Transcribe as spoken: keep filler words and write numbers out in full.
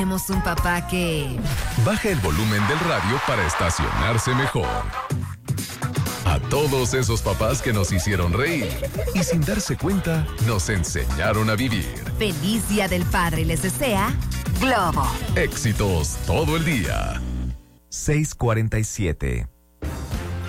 Tenemos un papá que... baja el volumen del radio para estacionarse mejor. A todos esos papás que nos hicieron reír y sin darse cuenta nos enseñaron a vivir. Feliz Día del Padre les desea Globo. Éxitos todo el día. seis cuarenta y siete.